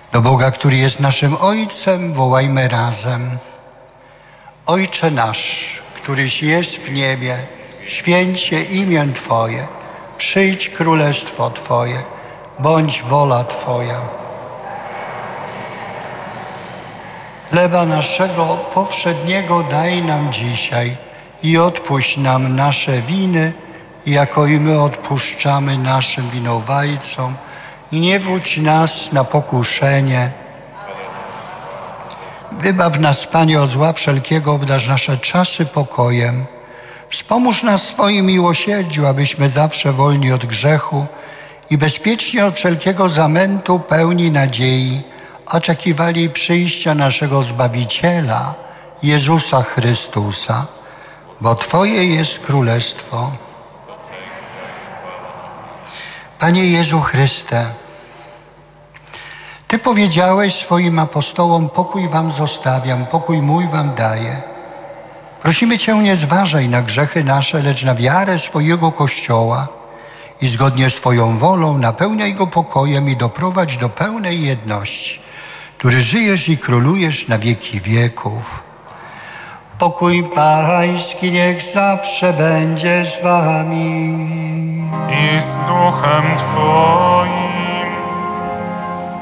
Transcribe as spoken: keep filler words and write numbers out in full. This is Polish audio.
Do Boga, który jest naszym Ojcem, wołajmy razem. Ojcze nasz, któryś jest w niebie, święć się imię Twoje, przyjdź królestwo Twoje, bądź wola Twoja. Chleba naszego powszedniego daj nam dzisiaj i odpuść nam nasze winy, jako i my odpuszczamy naszym winowajcom. I nie wódź nas na pokuszenie. Wybaw nas, Panie, od zła wszelkiego, obdarz nasze czasy pokojem. Wspomóż nas w swoim miłosierdziu, abyśmy zawsze wolni od grzechu i bezpiecznie od wszelkiego zamętu, pełni nadziei, oczekiwali przyjścia naszego Zbawiciela, Jezusa Chrystusa, bo Twoje jest królestwo. Panie Jezu Chryste, Ty powiedziałeś swoim apostołom, pokój wam zostawiam, pokój mój wam daję. Prosimy Cię, nie zważaj na grzechy nasze, lecz na wiarę swojego Kościoła i zgodnie z Twoją wolą napełniaj go pokojem i doprowadź do pełnej jedności, który żyjesz i królujesz na wieki wieków. Pokój Pański niech zawsze będzie z wami. I z duchem Twoim.